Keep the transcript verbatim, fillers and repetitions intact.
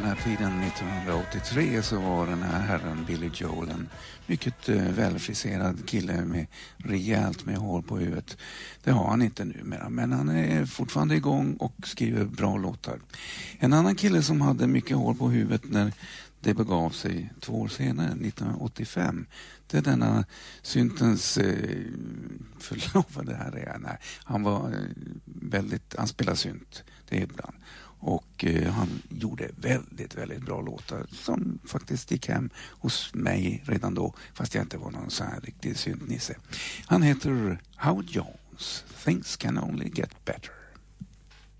här tiden nittonhundraåttiotre så var den här herren Billy Joel en mycket eh, välfriserad kille med rejält med hår på huvudet. Det har han inte numera, men han är fortfarande igång och skriver bra låtar. En annan kille som hade mycket hår på huvudet när det begav sig två år senare, nittonhundraåttiofem. Det är denna syntens eh, förlovade här är. Nej, han var eh, väldigt, han spelade synt, det är ibland. Och eh, han gjorde väldigt, väldigt bra låtar som faktiskt gick hem hos mig redan då, fast jag inte var någon sån här riktig syntnisse. Han heter Howard Jones. Things can only get better.